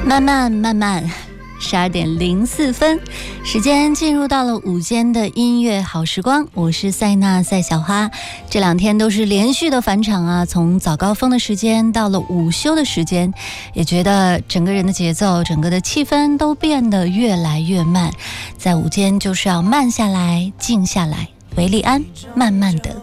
慢慢12:04，时间进入到了午间的音乐好时光，我是赛娜赛小花。这2天都是连续的返场啊，从早高峰的时间到了午休的时间，也觉得整个人的节奏，整个的气氛都变得越来越慢。在午间就是要慢下来，静下来，维利安，慢慢的